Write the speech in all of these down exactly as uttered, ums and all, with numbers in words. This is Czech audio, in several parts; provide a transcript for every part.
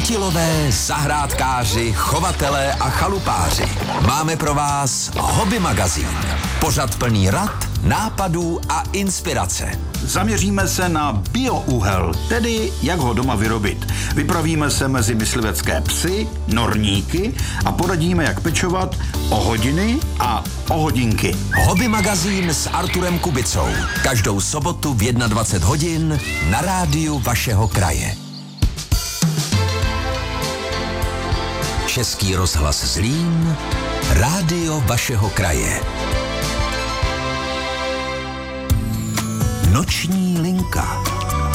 Kutilové, zahrádkáři, chovatelé a chalupáři. Máme pro vás Hobby magazín. Pořad plný rad, nápadů a inspirace. Zaměříme se na bioúhel, tedy jak ho doma vyrobit. Vypravíme se mezi myslivecké psy, norníky a poradíme, jak pečovat o hodiny a o hodinky. Hobby magazín s Arturem Kubicou. Každou sobotu v dvacet jedna hodin na rádiu vašeho kraje. Český rozhlas Zlín, rádio vašeho kraje. Noční linka.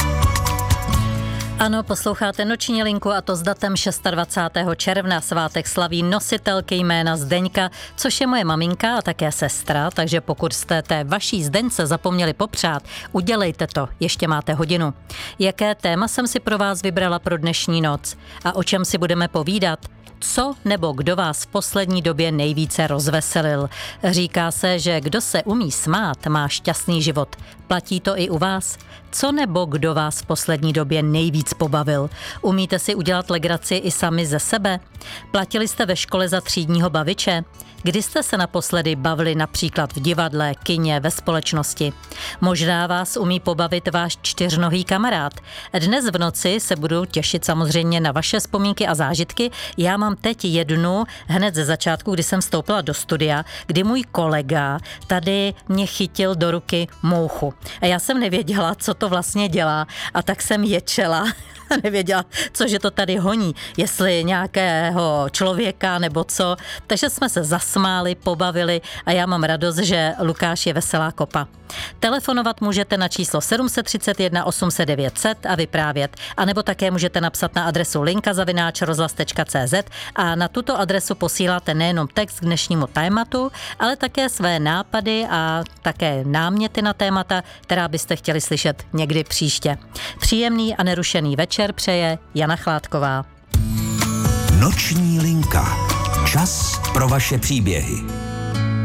Ano, posloucháte Noční linku a to s datem dvacátého šestého června. Svátek slaví nositelky jména Zdeňka, což je moje maminka a také sestra, takže pokud jste té vaší Zdeňce zapomněli popřát, udělejte to, ještě máte hodinu. Jaké téma jsem si pro vás vybrala pro dnešní noc a o čem si budeme povídat? Co nebo kdo vás v poslední době nejvíce rozveselil? Říká se, že kdo se umí smát, má šťastný život. Platí to i u vás? Co nebo kdo vás v poslední době nejvíc pobavil? Umíte si udělat legraci i sami ze sebe? Platili jste ve škole za třídního baviče? Kdy jste se naposledy bavili například v divadle, kině, ve společnosti? Možná vás umí pobavit váš čtyřnohý kamarád. Dnes v noci se budu těšit samozřejmě na vaše vzpomínky a zážitky. Já mám teď jednu hned ze začátku, kdy jsem vstoupila do studia, kdy můj kolega tady mě chytil do ruky mouchu. A já jsem nevěděla, co to vlastně dělá, a tak jsem ječela. Nevěděla, cože to tady honí, jestli nějakého člověka nebo co. Takže jsme se zasmáli, pobavili a já mám radost, že Lukáš je veselá kopa. Telefonovat můžete na číslo sedm tři jedna osm set devět set a vyprávět, anebo také můžete napsat na adresu linka zavináč rozhlas tečka cé zet a na tuto adresu posíláte nejenom text k dnešnímu tématu, ale také své nápady a také náměty na témata, která byste chtěli slyšet někdy příště. Příjemný a nerušený večer přeje Jana Chládková. Noční linka. Čas pro vaše příběhy.